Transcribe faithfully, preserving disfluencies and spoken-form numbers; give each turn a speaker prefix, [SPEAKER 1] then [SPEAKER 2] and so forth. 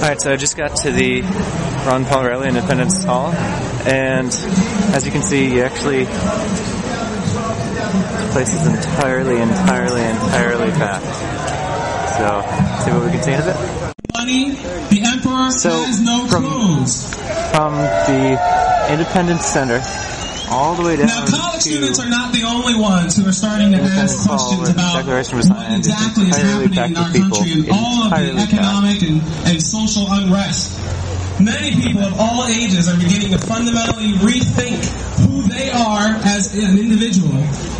[SPEAKER 1] Alright, so I just got to the Ron Paul Reilly Independence Hall, and as you can see, you actually, this place is entirely, entirely, entirely packed. So, see what we can see in a bit.
[SPEAKER 2] Money, the emperor
[SPEAKER 1] so
[SPEAKER 2] has no
[SPEAKER 1] from,
[SPEAKER 2] clothes.
[SPEAKER 1] From the Independence Center all the way down
[SPEAKER 2] now, college
[SPEAKER 1] to
[SPEAKER 2] students are not the only ones who are starting to ask questions about what exactly is happening in our country and all of the economic and, and social unrest. Many people of all ages are beginning to fundamentally rethink who they are as an individual